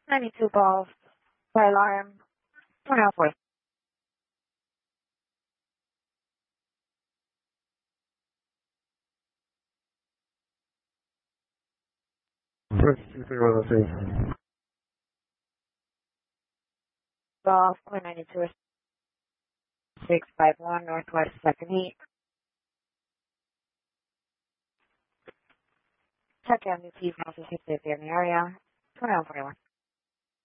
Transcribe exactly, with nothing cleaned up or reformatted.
ninety-two Golf, fire alarm, twenty oh four. First, two, three, one, two. Golf, one ninety-two, six five one, Northwest second Heat. Check out new keys, officer safety in the area, twenty oh forty-one.